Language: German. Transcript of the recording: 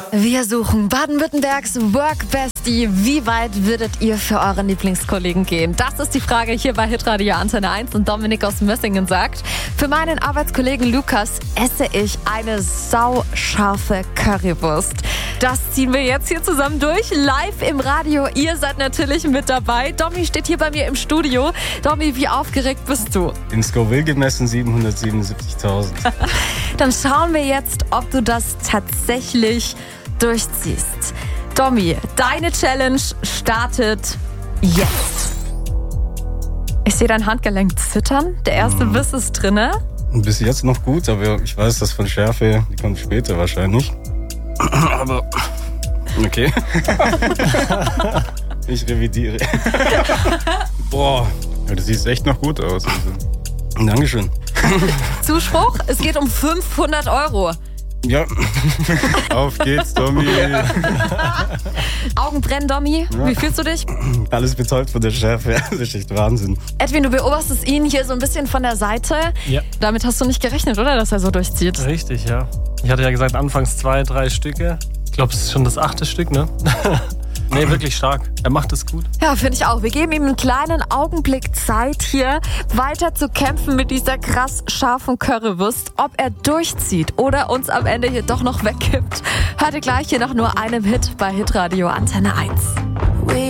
Wir suchen Baden-Württembergs Workbestie. Wie weit würdet ihr für euren Lieblingskollegen gehen? Das ist die Frage hier bei Hitradio Antenne 1 und Dominik aus Mössingen sagt, für meinen Arbeitskollegen Lukas esse ich eine sauscharfe Currywurst. Das ziehen wir jetzt hier zusammen durch, live im Radio. Ihr seid natürlich mit dabei. Domi steht hier bei mir im Studio. Domi, wie aufgeregt bist du? In Scoville gemessen 777.000. Dann schauen wir jetzt, ob du das tatsächlich durchziehst. Domi, deine Challenge startet jetzt. Ich sehe dein Handgelenk zittern. Der erste Biss ist drinne. Bis jetzt noch gut, aber ich weiß, dass von Schärfe, die kommt später wahrscheinlich. Aber okay. Ich revidiere. Boah, das sieht echt noch gut aus. Also, Dankeschön. Zuspruch, es geht um 500 €. Ja, auf geht's, Domi. Augen brennen, Domi. Ja. Wie fühlst du dich? Alles betäubt von der Schärfe. Das ist echt Wahnsinn. Edwin, du beobachtest ihn hier so ein bisschen von der Seite. Ja. Damit hast du nicht gerechnet, oder, dass er so durchzieht? Richtig, ja. Ich hatte ja gesagt, anfangs 2, 3 Stücke. Ich glaube, es ist schon das 8. Stück, ne? Nee, wirklich stark. Er macht es gut. Ja, finde ich auch. Wir geben ihm einen kleinen Augenblick Zeit, hier weiter zu kämpfen mit dieser krass scharfen Currywurst. Ob er durchzieht oder uns am Ende hier doch noch weggibt, hört ihr gleich hier nach nur einem Hit bei Hitradio Antenne 1.